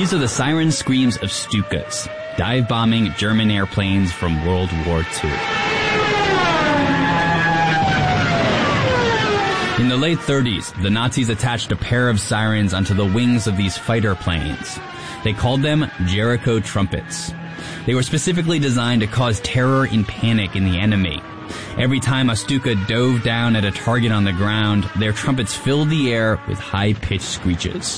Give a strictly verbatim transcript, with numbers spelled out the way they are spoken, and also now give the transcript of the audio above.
These are the siren screams of Stukas, dive-bombing German airplanes from World War Two. In the late thirties, the Nazis attached a pair of sirens onto the wings of these fighter planes. They called them Jericho trumpets. They were specifically designed to cause terror and panic in the enemy. Every time a Stuka dove down at a target on the ground, their trumpets filled the air with high-pitched screeches.